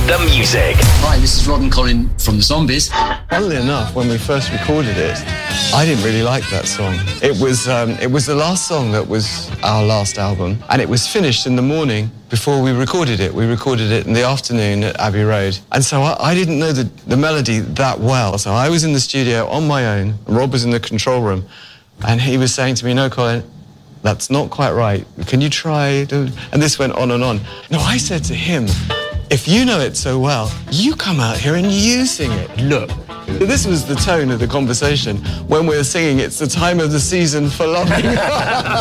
the music. Hi, this is Rod and Colin from the Zombies. Funnily enough, when we first recorded it, I didn't really like that song. It was the last song that was our last album, and it was finished in the morning before we recorded it. We recorded it in the afternoon at Abbey Road. And so I didn't know the melody that well. So I was in the studio on my own, and Rob was in the control room, and he was saying to me, "No, Colin, that's not quite right. Can you try?" And this went on and on. No, I said to him, "If you know it so well, you come out here and you sing it. Look." This was the tone of the conversation when we were singing "It's the Time of the Season for Loving."